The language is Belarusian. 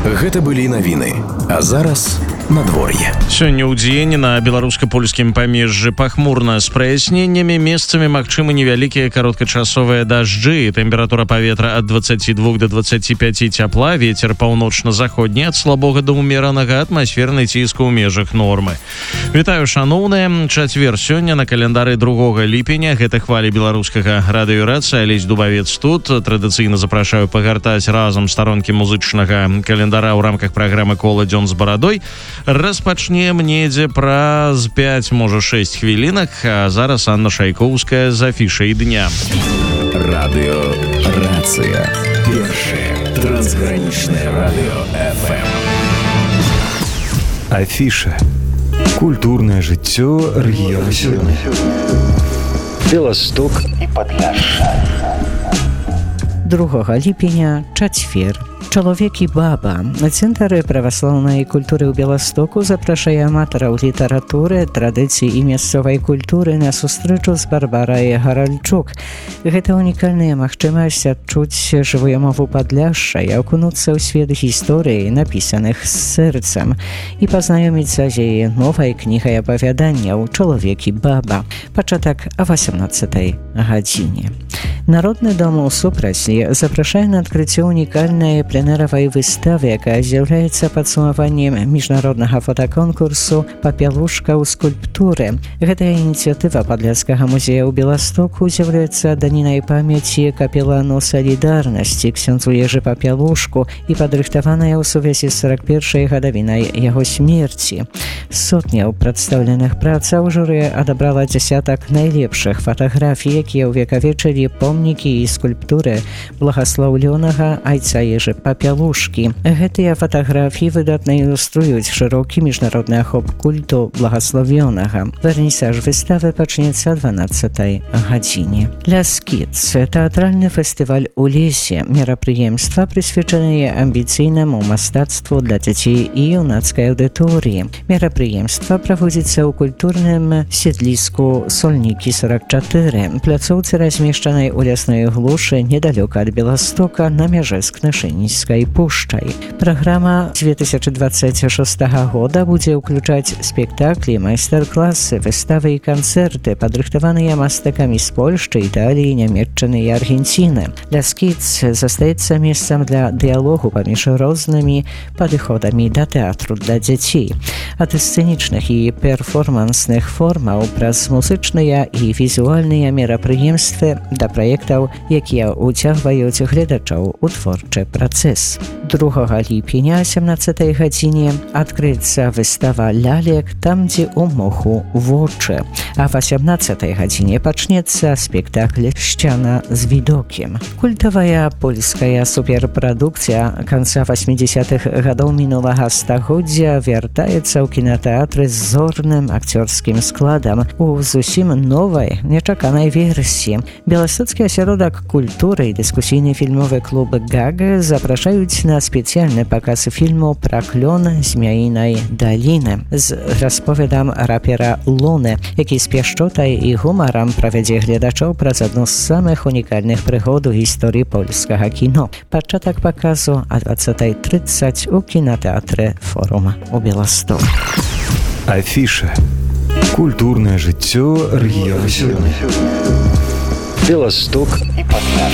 Гэта былі навіны. А зараз надвор'е. Сёння ў дзень на беларуска-польскім памежжы пахмурна з праясненнямі, месцамі магчымы невялікія кароткачасовыя дажджы. Тэмпература паветра ад 22 до 25 цяпла, вецер паўночна-заходні ад слабога да ўмеранага, атмасферны ціск у межах нормы. Вітаю, шаноўныя. Чацвер сёння на календары 2 ліпеня. Гэта хвалі беларускага радыёрацыі. Алесь Дубавец тут. Традыцыйна запрашаю пагартаць разам старонкі музычнага календара ў рамках праграмы «Кола дзён з барадой». Распачнем недзе праз 5, можа 6 хвілінак, а зараз Анна Шайкоўская з афішай дня. Радыёрацыя. Першае трансгранічнае радыё FM. Афіша. Культурнае жыццё рэгіёна сёння. Беласток і Падляшша. 2 ліпеня, чацвер. Чалавек і баба. Цэнтр праваслаўнай культуры ў Беластоку запрашае аматараў літаратуры, традыцый і мясцовай культуры на сустрэчу з Барбарай Гаральчук. Гэта унікальная магчымасць адчуць жывую мову Падляшша і акунуцца ў свет гісторыі, напісаных з сэрцам, і пазнаёміцца з яе новай кнігай апавяданняў «Чалавек і баба». Пачатак о 18 гадзіне. Народны дом у Супраслі запрашае на адкрыццё унікальнай пленэравай выставы, якая з'яўляецца падсумаваннем міжнароднага фотаконкурсу «Папялушка ў скульптуры». Гэтая ініцыятыва Падляшскага музея ў Беластоку з'яўляецца данінай памяці капелану салідарнасці ксёндзу Ежы Папялушку і падрыхтаваная ў сувязі з 41-й гадавінай яго смерці. Сотняў прадстаўленых працаў журы адабрала дзясятак найлепшых фатаграфій, якія ўвекавечылі помнікі і скульптуры благаслаўлёнага айца Ежы Папялушкі. Гэтыя фатаграфіі выдатна ілюструюць шырокі міжнародны ахоп культу благаславёнага. Вернісаж выставы пачнецца о 12 гадзіне. Ляскіц – тэатральны фестываль у лесе. Мерапрыемства прысвечаныя амбіцыйнаму мастацтву для дзяцей і юнацкай аўдыторыі. Мерапрыемства праводзіцца ў культурным седліску Сольнікі 44, пляцоўцы, размешчанай у лясной глушы недалёка ад Беластока на мяжы з Кнышыніцкай пушчай. Праграма 2026 года будзе ўключаць спектаклі, майстар-класы, выставы і канцэрты, падрыхтаваныя мастакамі з Польшчы, Італіі, Нямецчыны і Аргенціны. Ляскіц застаецца месцам для дыялогу паміж рознымі падыходамі да тэатру для дзяцей. Ад сцэнічных і перформансных формаў праз музычныя і візуальныя мерапрыемствы да праектаў, якія ўцягваюць гледачоў у творчы працэс. 2 ліпеня о 17 гадзіне адкрыецца выстава лялек «Там, дзе у моху вочы». А о 18 гадзіне пачнецца спектакль «Шчана з відокім». Культавая польская суперпрадукцыя канца 80-х гадоў мінулага стагоддзя вяртаецца ў кінатэатры з зорным акцёрскім складам у зусім новай, нечаканай версіі. Беластоцкі асяродак культуры і дыскусійны фільмовы клуб «Гага» запрашаюць на спецыяльны паказ фільму пра клён Змяінай даліны з расповедам рапера Луны, які з пяшчотай і гумарам правядзе гледачоў праз адну з самых унікальных прыгод у гісторыі польскага кіно. Пачатак паказу о 20:30 у кінатэатры «Форум» у Беластоку. Афіша. Культурнае жыццё рэгіёна сёння. Беласток і Падляшша.